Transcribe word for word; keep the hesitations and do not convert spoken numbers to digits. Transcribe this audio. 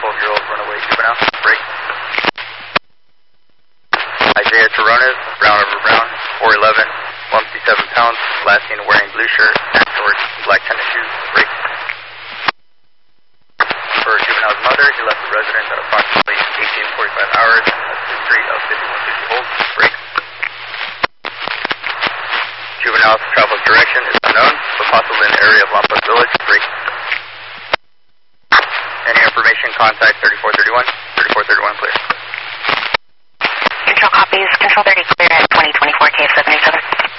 twelve-year-old runaway juvenile. Break. Isaiah Terrones, brown over brown, four eleven, one fifty-seven pounds, last seen wearing blue shirt, tan shorts, black tennis shoes. Break. For juvenile's mother, he left the residence at approximately eighteen forty-five hours and has a history of fifty-one fifty holds. Break. Juvenile's travel direction is unknown, but possibly in the area of Lampas Village. Break. Any information, contact thirty-four thirty-one, thirty-four thirty-one clear. Control copies, Control thirty clear at twenty twenty-four K F seventy-seven.